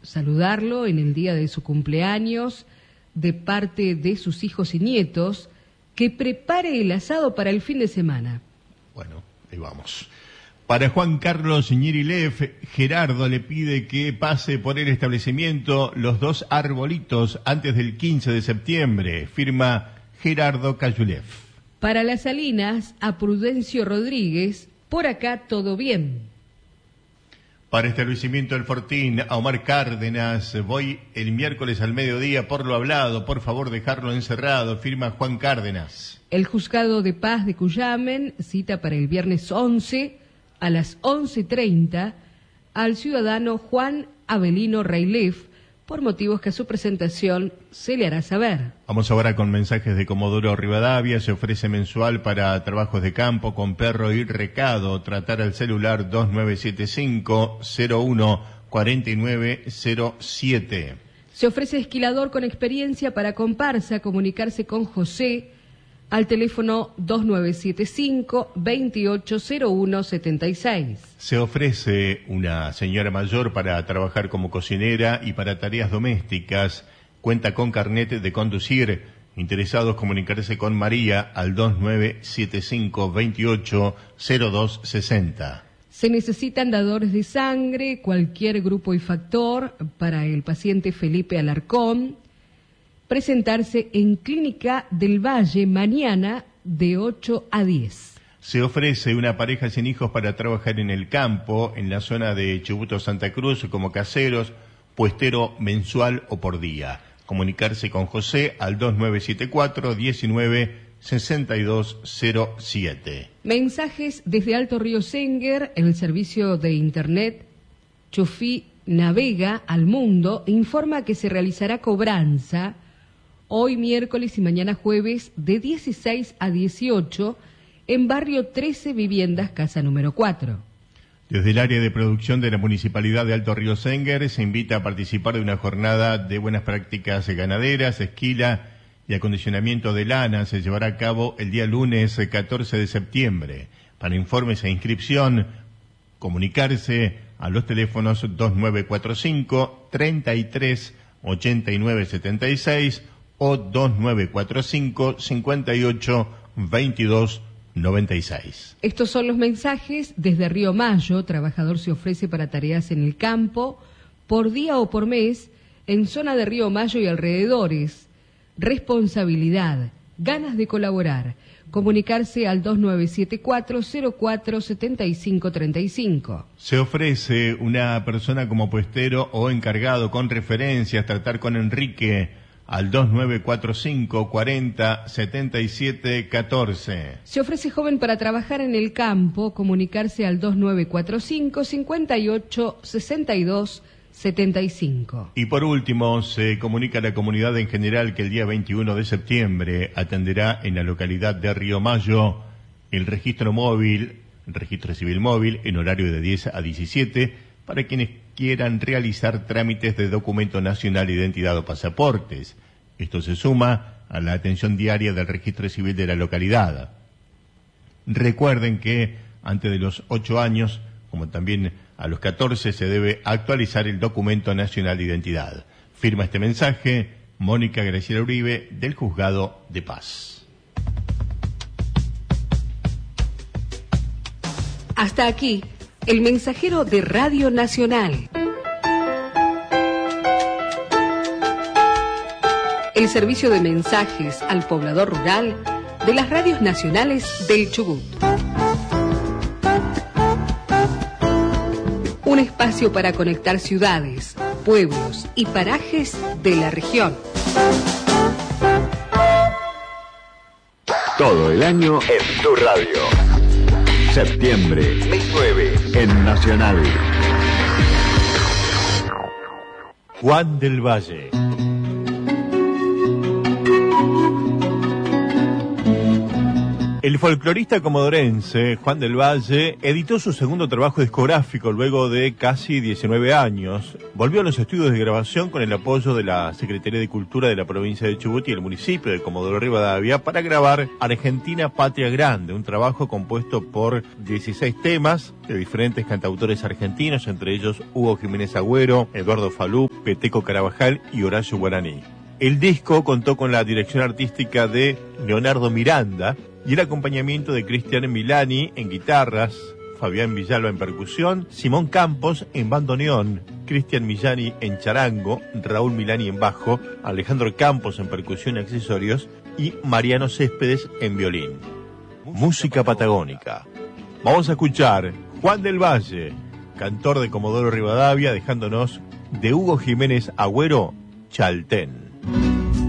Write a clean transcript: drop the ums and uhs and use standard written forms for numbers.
saludarlo en el día de su cumpleaños de parte de sus hijos y nietos, que prepare el asado para el fin de semana. Bueno, ahí vamos. Para Juan Carlos Ñirilev, Gerardo le pide que pase por el establecimiento Los Dos Arbolitos antes del 15 de septiembre. Firma Gerardo Cayulev. Para Las Salinas, a Prudencio Rodríguez, por acá todo bien. Para establecimiento El Fortín, a Omar Cárdenas, voy el miércoles al mediodía por lo hablado, por favor dejarlo encerrado. Firma Juan Cárdenas. El Juzgado de Paz de Cuyamen cita para el viernes 11 a las 11:30 al ciudadano Juan Avelino Reilef, por motivos que a su presentación se le hará saber. Vamos ahora con mensajes de Comodoro Rivadavia. Se ofrece mensual para trabajos de campo con perro y recado. Tratar al celular 2975-01-4907. Se ofrece esquilador con experiencia para comparsa. Comunicarse con José al teléfono 2975-280176. Se ofrece una señora mayor para trabajar como cocinera y para tareas domésticas. Cuenta con carnet de conducir. Interesados, comunicarse con María al 2975-280260. Se necesitan dadores de sangre, cualquier grupo y factor, para el paciente Felipe Alarcón. Presentarse en Clínica del Valle mañana de 8 a 10. Se ofrece una pareja sin hijos para trabajar en el campo, en la zona de Chubuto Santa Cruz, como caseros, puestero mensual o por día. Comunicarse con José al 2974-196207. Mensajes desde Alto Río Senguer, en el servicio de internet Chufí Navega al Mundo, informa que se realizará cobranza hoy miércoles y mañana jueves de 16 a 18 en barrio 13 Viviendas, casa número 4. Desde el área de producción de la Municipalidad de Alto Río Senguer se invita a participar de una jornada de buenas prácticas ganaderas, esquila y acondicionamiento de lana. Se llevará a cabo el día lunes 14 de septiembre. Para informes e inscripción, comunicarse a los teléfonos 2945 33 89 76 o 2945 58 22 96. Estos son los mensajes desde Río Mayo. Trabajador se ofrece para tareas en el campo, por día o por mes, en zona de Río Mayo y alrededores. Responsabilidad, ganas de colaborar. Comunicarse al 2974-047535. Se ofrece una persona como puestero o encargado con referencias. Tratar con Enrique al 2945 40 77 14. Se ofrece joven para trabajar en el campo. Comunicarse al 2945 58 62 75. Y por último, se comunica a la comunidad en general que el día 21 de septiembre atenderá en la localidad de Río Mayo el registro civil móvil, en horario de 10 a 17, para quienes quieran realizar trámites de documento nacional, identidad o pasaportes. Esto se suma a la atención diaria del registro civil de la localidad. Recuerden que antes de los 8 años, como también a los 14, se debe actualizar el documento nacional de identidad. Firma este mensaje Mónica Graciela Uribe, del Juzgado de Paz. Hasta aquí, el mensajero de Radio Nacional. El servicio de mensajes al poblador rural de las radios nacionales del Chubut. Un espacio para conectar ciudades, pueblos y parajes de la región. Todo el año en tu radio. Septiembre, mes 9, en Nacional. Juan del Valle. El folclorista comodorense Juan del Valle editó su segundo trabajo discográfico luego de casi 19 años. Volvió a los estudios de grabación con el apoyo de la Secretaría de Cultura de la provincia de Chubut y el municipio de Comodoro Rivadavia para grabar Argentina Patria Grande, un trabajo compuesto por 16 temas de diferentes cantautores argentinos, entre ellos Hugo Jiménez Agüero, Eduardo Falú, Peteco Carabajal y Horacio Guaraní. El disco contó con la dirección artística de Leonardo Miranda y el acompañamiento de Cristian Milani en guitarras, Fabián Villalba en percusión, Simón Campos en bandoneón, Cristian Millani en charango, Raúl Milani en bajo, Alejandro Campos en percusión y accesorios y Mariano Céspedes en violín. Música patagónica. Vamos a escuchar Juan del Valle, cantor de Comodoro Rivadavia, dejándonos de Hugo Jiménez Agüero, Chaltén.